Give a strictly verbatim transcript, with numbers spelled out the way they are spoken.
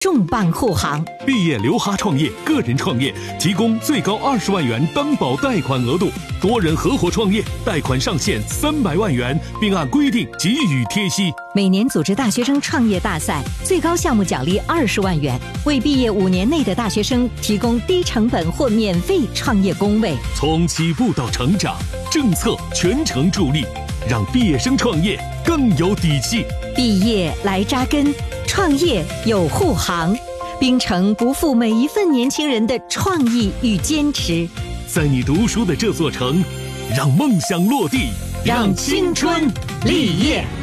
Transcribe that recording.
重磅护航。 毕业留哈创业，个人创业提供最高二十万元担保贷款额度，多人合伙创业贷款上限三百万元，并按规定给予贴息。 每年组织大学生创业大赛，最高项目奖励二十万元，为毕业五年内的大学生提供低成本或免费创业工位。 从起步到成长，政策全程助力，让毕业生创业更有底气。 毕业来扎根，创业有护航。冰城不负每一份年轻人的创意与坚持。 在你读书的这座城，让梦想落地， 让青春立业。